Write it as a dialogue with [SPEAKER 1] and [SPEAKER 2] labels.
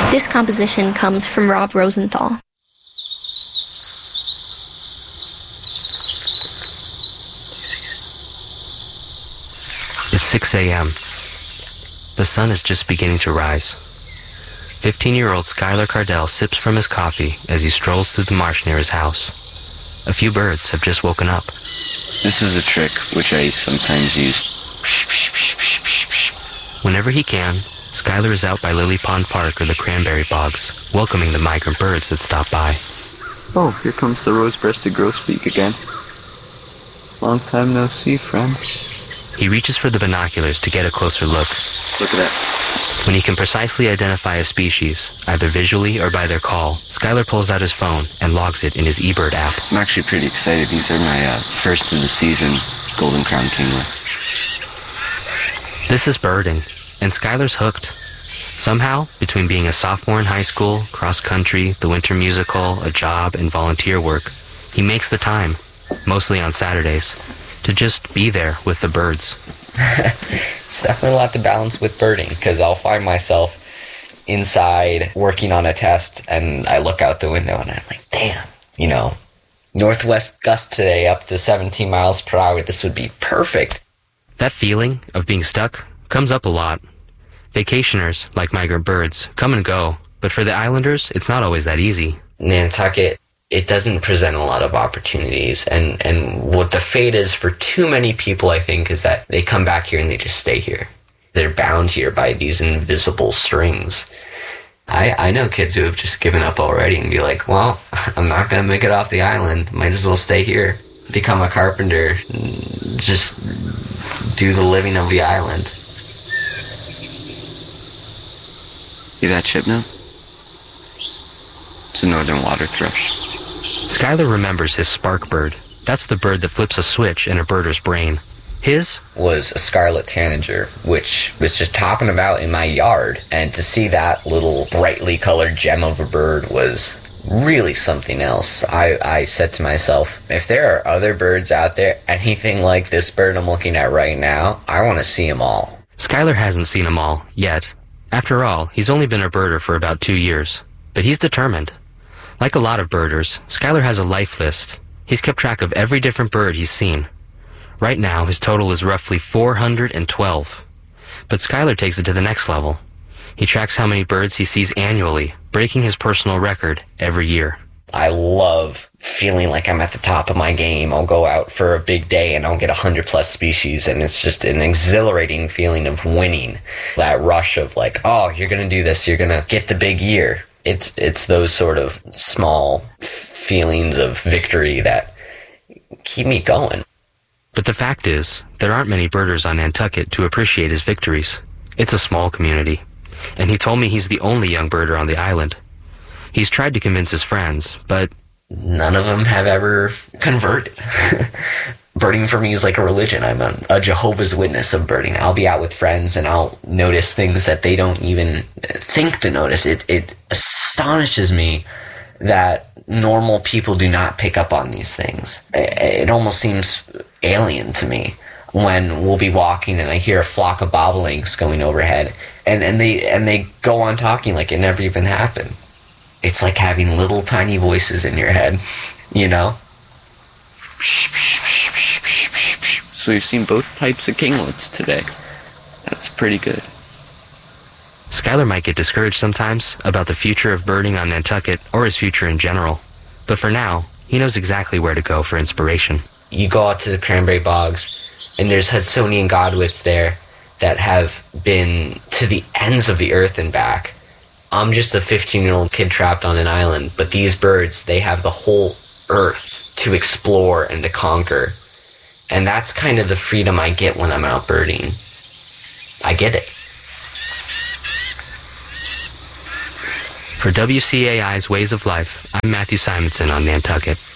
[SPEAKER 1] This composition comes from Rob Rosenthal.
[SPEAKER 2] It's 6 a.m. The sun is just beginning to rise. 15-year-old Skylar Cardell sips from his coffee as he strolls through the marsh near his house. A few birds have just woken up.
[SPEAKER 3] This is a trick which I sometimes use.
[SPEAKER 2] Whenever he can, Skylar is out by Lily Pond Park or the cranberry bogs, welcoming the migrant birds that stop by.
[SPEAKER 3] Oh, here comes the rose-breasted grosbeak again. Long time no see, friend.
[SPEAKER 2] He reaches for the binoculars to get a closer look.
[SPEAKER 3] Look at that.
[SPEAKER 2] When he can precisely identify a species, either visually or by their call, Skylar pulls out his phone and logs it in his eBird app.
[SPEAKER 3] I'm actually pretty excited. These are my first of the season golden crown kinglets.
[SPEAKER 2] This is birding, and Skylar's hooked. Somehow, between being a sophomore in high school, cross-country, the winter musical, a job, and volunteer work, he makes the time, mostly on Saturdays, to just be there with the birds.
[SPEAKER 4] It's definitely a lot to balance with birding, because I'll find myself inside working on a test, and I look out the window and I'm like, damn, northwest gust today up to 17 miles per hour. This would be perfect.
[SPEAKER 2] That feeling of being stuck comes up a lot. Vacationers, like migrant birds, come and go, but for the islanders, it's not always that easy.
[SPEAKER 4] Nantucket, it doesn't present a lot of opportunities, and what the fate is for too many people, I think, is that they come back here and they just stay here. They're bound here by these invisible strings. I know kids who have just given up already and be like, well, I'm not going to make it off the island. Might as well stay here. Become a carpenter. Just do the living of the island.
[SPEAKER 3] See that chip now? It's a northern water thrush.
[SPEAKER 2] Skylar remembers his spark bird. That's the bird that flips a switch in a birder's brain. His
[SPEAKER 4] was a scarlet tanager, which was just hopping about in my yard. And to see that little brightly colored gem of a bird was really something else. I said to myself, if there are other birds out there, anything like this bird I'm looking at right now, I want to see them all.
[SPEAKER 2] Skylar hasn't seen them all, yet. After all, he's only been a birder for about 2 years. But he's determined. Like a lot of birders, Skylar has a life list. He's kept track of every different bird he's seen. Right now, his total is roughly 412. But Skylar takes it to the next level. He tracks how many birds he sees annually, breaking his personal record every year.
[SPEAKER 4] I love feeling like I'm at the top of my game. I'll go out for a big day and I'll get 100+ species, and it's just an exhilarating feeling of winning. That rush of like, oh, you're going to do this, you're going to get the big year. It's those sort of small feelings of victory that keep me going.
[SPEAKER 2] But the fact is, there aren't many birders on Nantucket to appreciate his victories. It's a small community. And he told me he's the only young birder on the island. He's tried to convince his friends, but
[SPEAKER 4] none of them have ever converted. Birding for me is like a religion. I'm a Jehovah's Witness of birding. I'll be out with friends and I'll notice things that they don't even think to notice. It astonishes me that normal people do not pick up on these things. It almost seems alien to me when we'll be walking and I hear a flock of bobolinks going overhead and they go on talking like it never even happened. It's like having little tiny voices in your head, you know?
[SPEAKER 3] So we've seen both types of kinglets today. That's pretty good.
[SPEAKER 2] Skylar might get discouraged sometimes about the future of birding on Nantucket or his future in general. But for now, he knows exactly where to go for inspiration.
[SPEAKER 4] You go out to the cranberry bogs, and there's Hudsonian godwits there that have been to the ends of the earth and back. I'm just a 15-year-old kid trapped on an island, but these birds, they have the whole earth to explore and to conquer. And that's kind of the freedom I get when I'm out birding. I get it.
[SPEAKER 2] For WCAI's Ways of Life, I'm Matthew Simonson on Nantucket.